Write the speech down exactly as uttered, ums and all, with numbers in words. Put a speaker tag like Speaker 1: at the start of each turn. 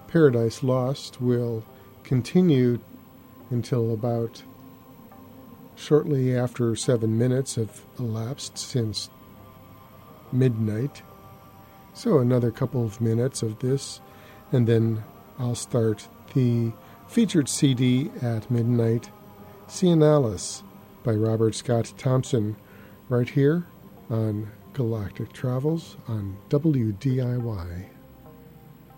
Speaker 1: Paradise Lost will continue until about shortly after seven minutes have elapsed since midnight. So another couple of minutes of this, and then I'll start the featured C D at midnight, Cianalis by Robert Scott Thompson, right here on Galactic Travels on W D I Y.